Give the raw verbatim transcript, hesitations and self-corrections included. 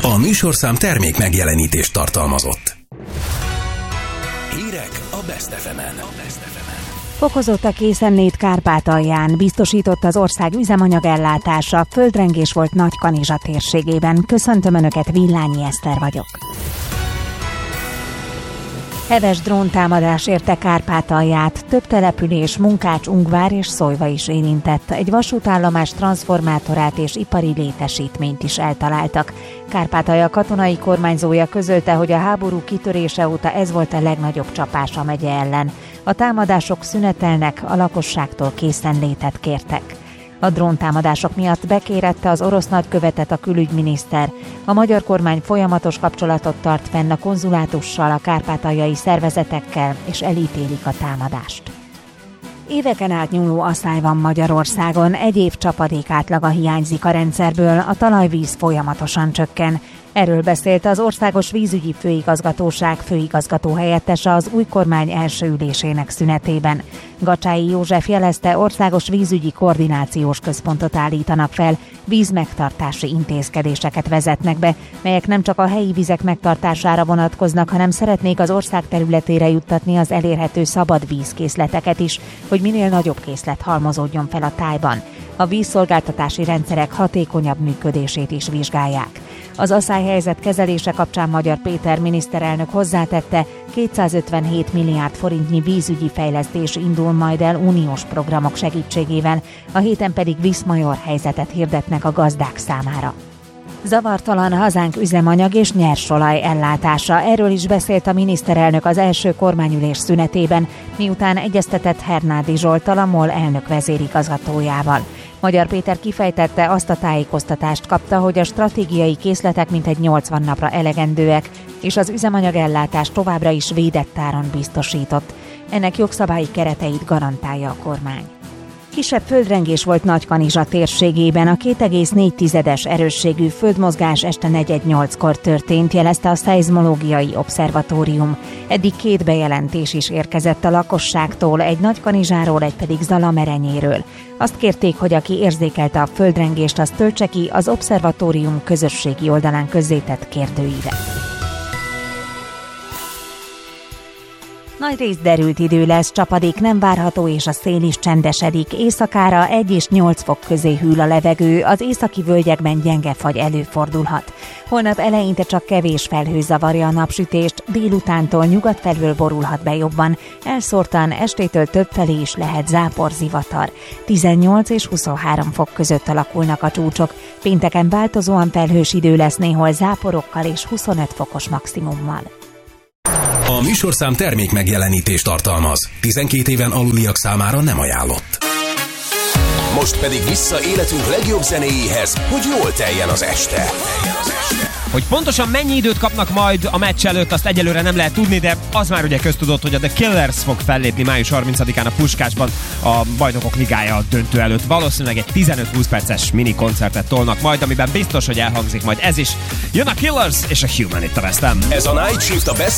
A műsorszám termék megjelenítést tartalmazott. Hírek a Best ef emen. Fokozott a készenlét Kárpátalján, biztosított az ország üzemanyagellátása, földrengés volt Nagykanizsa térségében. Köszöntöm Önöket, Villányi Eszter vagyok. Heves dróntámadás érte Kárpátalját, több település, Munkács, Ungvár és Szólyva is érintett. Egy vasútállomás transformátorát és ipari létesítményt is eltaláltak. Kárpátalja katonai kormányzója közölte, hogy a háború kitörése óta ez volt a legnagyobb csapás a megye ellen. A támadások szünetelnek, a lakosságtól készenlétet kértek. A dróntámadások miatt bekérette az orosz nagykövetet a külügyminiszter. A magyar kormány folyamatos kapcsolatot tart fenn a konzulátussal, a kárpátaljai szervezetekkel, és elítélik a támadást. Éveken át nyúló asszály van Magyarországon, egy év csapadék átlaga hiányzik a rendszerből, a talajvíz folyamatosan csökken. Erről beszélt az Országos Vízügyi Főigazgatóság főigazgató helyettese az új kormány első ülésének szünetében. Gacsái József jelezte, országos vízügyi koordinációs központot állítanak fel, vízmegtartási intézkedéseket vezetnek be, melyek nem csak a helyi vizek megtartására vonatkoznak, hanem szeretnék az ország területére juttatni az elérhető szabad vízkészleteket is, hogy minél nagyobb készlet halmozódjon fel a tájban. A vízszolgáltatási rendszerek hatékonyabb működését is vizsgálják. Az asszályhelyzet kezelése kapcsán Magyar Péter miniszterelnök hozzátette, kétszázötvenhét milliárd forintnyi vízügyi fejlesztés indul majd el uniós programok segítségével, a héten pedig viszmajor helyzetet hirdetnek a gazdák számára. Zavartalan hazánk üzemanyag és nyersolaj ellátása. Erről is beszélt a miniszterelnök az első kormányülés szünetében, miután egyeztetett Hernádi Zsolttal, a MOL elnök vezérigazgatójával. Magyar Péter kifejtette, azt a tájékoztatást kapta, hogy a stratégiai készletek mintegy nyolcvan napra elegendőek, és az üzemanyagellátás továbbra is védett áron biztosított. Ennek jogszabályi kereteit garantálja a kormány. Kisebb földrengés volt Nagykanizsa térségében, a két egész négy tizedes erősségű földmozgás este negyven nyolckor történt, jelezte a Szeizmológiai Obszervatórium. Eddig két bejelentés is érkezett a lakosságtól, egy Nagykanizsáról, egy pedig Zalamerenyéről. Azt kérték, hogy aki érzékelte a földrengést, az töltse ki az obszervatórium közösségi oldalán közzétett kérdőívet. Nagyrészt derült idő lesz, csapadék nem várható és a szél is csendesedik. Éjszakára egy és nyolc fok közé hűl a levegő, az északi völgyekben gyenge fagy előfordulhat. Holnap eleinte csak kevés felhő zavarja a napsütést, délutántól nyugat felől borulhat be jobban. Elszórtan estétől többfelé is lehet záporzivatar. tizennyolc és huszonhárom fok között alakulnak a csúcsok. Pénteken változóan felhős idő lesz, néhol záporokkal és huszonöt fokos maximummal. A műsorszám termék megjelenítést tartalmaz. tizenkét éven aluliak számára nem ajánlott. Most pedig vissza életünk legjobb zenéjéhez, hogy jól teljen az este. Hogy pontosan mennyi időt kapnak majd a meccs előtt, azt egyelőre nem lehet tudni, de az már ugye köztudott, hogy a The Killers fog fellépni május harmincadikán a Puskásban a Bajnokok Ligája döntő előtt. Valószínűleg egy tizenöt-húsz perces mini koncertet tolnak majd, amiben biztos, hogy elhangzik majd ez is. Jön a Killers és a Human itt a West Ham. Ez a Night Shift a Best